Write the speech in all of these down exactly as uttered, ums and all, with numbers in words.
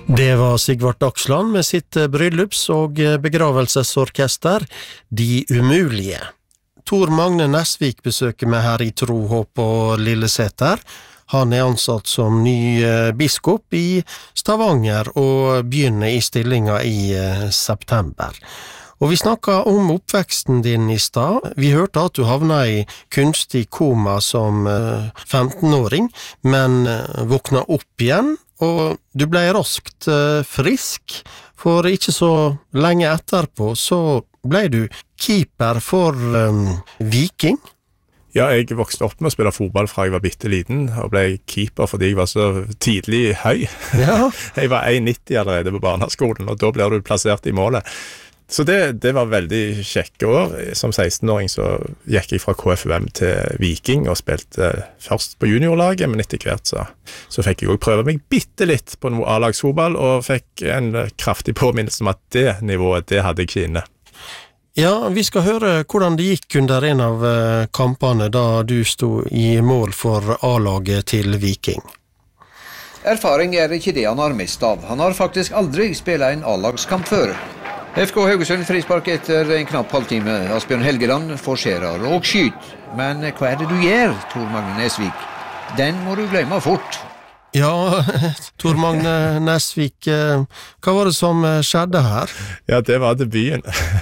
Det var Sigvard Dagsland med sitt bryllups- og begravelsesorkester De Umulige. Tor Magne Nesvik besøker meg her i Tro, Håp og Lilleseter. Han er ansatt som ny biskop i Stavanger og begynner i stillinga i september. Og vi snakket om oppveksten din i stad. Vi hørte at du havna i kunstig koma som femtenåring, men våkna opp igjen, og du ble raskt frisk, for ikke så lenge etterpå så ble du keeper for um, Viking. Ja, jeg vokste opp med å spille fotball fra jeg var bitte liten, og ble keeper fordi jeg var så tidlig høy. Ja. Jeg var en nitti allerede på barneskolen, og da ble du plassert i målet. Så det, det var veldig kjekke år. Som sekstenåring så gikk jeg fra K F U M til Viking og spilte først på juniorlaget, men etter hvert så, så fikk jeg også prøve meg bitte litt på noe A-lagsfotball, og fikk en kraftig påminnelse om at det nivået, det hadde jeg ikke inne. Ja, vi skal høre hvordan det gikk under en av kampene da du stod i mål for A-laget til Viking. Erfaring er ikke det han har mest av. Han har faktisk aldri spillet en A-lagskamp før. F K Haugesund frispark etter en knapp halvtime. Asbjørn Helgeland forserer og skyt. Men hva er det du gjør, Tor Magne Nesvik? Den må du glemme fort. Ja, Tor Magne Nesvik, hva var det som skjedde her? Ja, det var debuten.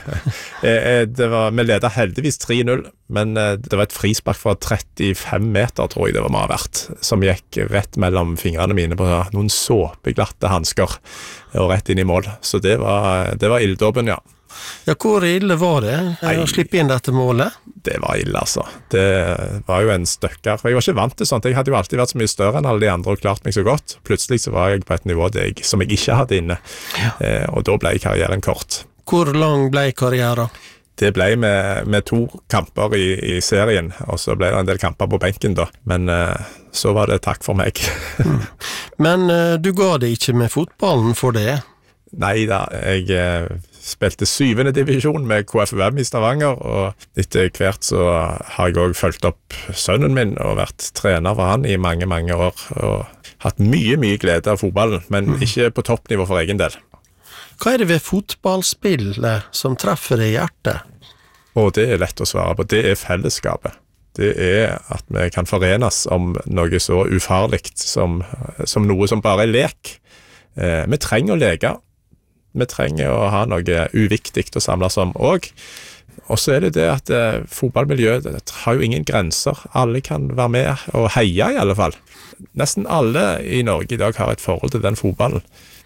det var, vi ledet heldigvis tre null, men det var et frispark fra trettifem meter, tror jeg det var mer verdt, som gikk rett mellom fingrene mine på noen såpeglatte handsker, og rett inn i mål. Så det var, det var ilddåpen, ja. Ja, hvor ille var det å slippe inn dette målet? Det var ille, altså. Det var jo en støkker. Jeg var ikke vant til sånt. Jeg hadde jo alltid vært så mye større enn alle de andre og klart meg så godt. Plutselig så var jeg på et nivå jeg, som jeg ikke hadde inne. Ja. Eh, og da ble karrieren kort. Hvor lang ble karrieren? Det ble med, med to kamper i, i serien, og så ble det en del kamper på benken da. Men eh, så var det takk for meg. mm. Men eh, du ga det ikke med fotballen for det? Nei da, jeg eh, spilte syvende divisjon med K F U M i Stavanger, og etter hvert så har jeg også fulgt opp sønnen min og vært trener for han i mange, mange år, og hatt mye, mye glede av fotballen, men mm. ikke på toppnivå for egen del. Hva er det ved fotballspillet som treffer det i hjertet? Og det er lett å svare på. Det er fellesskapet. Det er at vi kan forenes om noe så ufarligt som, som noe som bare er lek. Eh, vi trenger å leke. Vi trenger å ha noe uviktig å samles om også. Og så er det det at eh, fotballmiljøet har jo ingen grenser. Alle kan være med og heie i alle fall. Nesten alle i Norge i dag har et forhold til den fotballen.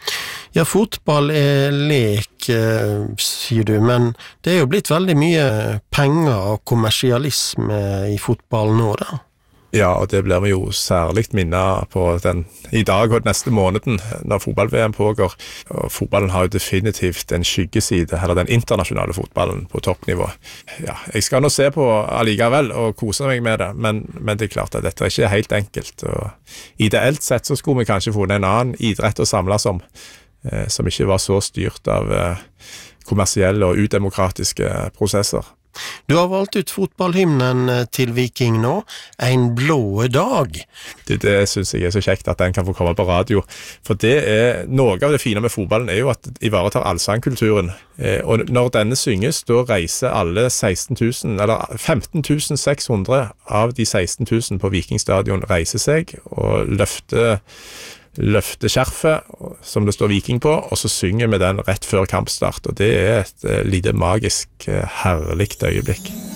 Ja, fotball er lek, sier du, men det er jo blitt veldig mye penger og kommersialisme i fotball nå, da. Ja, og det blir vi jo særlig minnet på den i dag og neste måneden når fotball-V M pågår. Og fotballen har jo definitivt en skyggeside, eller den internasjonale fotballen på toppnivå. Ja, jeg skal nå se på allikevel og kose meg med det, men, men det er klart at dette er ikke helt enkelt. Og ideelt sett så skulle vi kanskje funnet en annen idrett å samles om, eh, som ikke var så styrt av eh, kommersielle og udemokratiske prosesser. Du har valgt ut fotballhymnen til Viking nå, En blå dag. Det, det synes jeg er så kjekt at den kan få komme på radio. For det er, noe av det fine med fotballen er jo at det ivaretar allsangkulturen. Eh, og når denne synges, da reiser alle seksten tusen, eller femten tusen seks hundre av de seksten tusen på Vikingstadion reiser seg og løfter løfte skjerfet, som det står Viking på, og så synger vi den rett før kampstart, og det er et lite magisk, herlig øyeblikk.